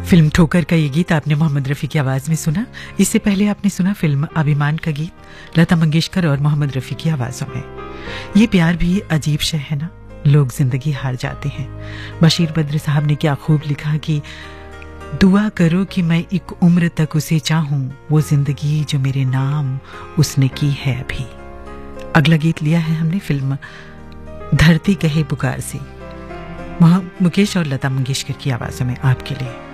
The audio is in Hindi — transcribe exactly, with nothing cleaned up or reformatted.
फिल्म ठोकर का ये गीत आपने मोहम्मद रफ़ी की आवाज़ में सुना। इससे पहले आपने सुना फिल्म अभिमान का गीत लता मंगेशकर और मोहम्मद रफ़ी की आवाज़ों में। ये प्यार भी अजीब शय है ना, लोग जिंदगी हार जाते हैं। बशीर बद्र साहब ने क्या खूब लिखा कि दुआ करो कि मैं एक उम्र तक उसे चाहूं, वो जिंदगी जो मेरे नाम उसने की है अभी। अगला गीत लिया है हमने फिल्म धरती कहे पुकार से, मुकेश और लता मंगेशकर की आवाज़ों में आपके लिए।